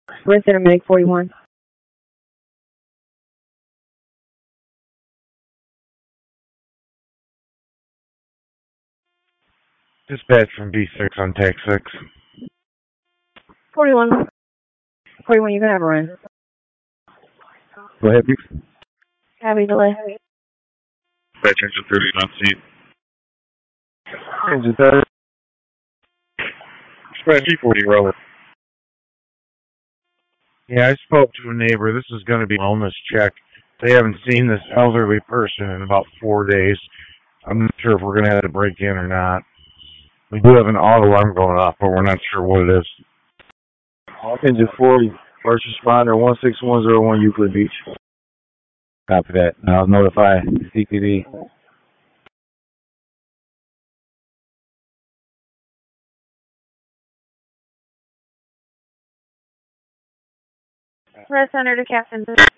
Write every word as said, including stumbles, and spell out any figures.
Red Center Medic forty-one. Dispatch from B six on tag six. forty-one. forty-one, you can have a run. Go ahead, please. Heavy delay. Dispatch engine thirty on scene. Engine thirty. Dispatch E forty roller. Yeah, I spoke to a neighbor. This is going to be a wellness check. They haven't seen this elderly person in about four days. I'm not sure if we're going to have to break in or not. We do have an auto alarm going off, but we're not sure what it is. Engine forty, first responder one six one zero one Euclid Beach. Copy that. I'll notify C P D. Red Center to Captain.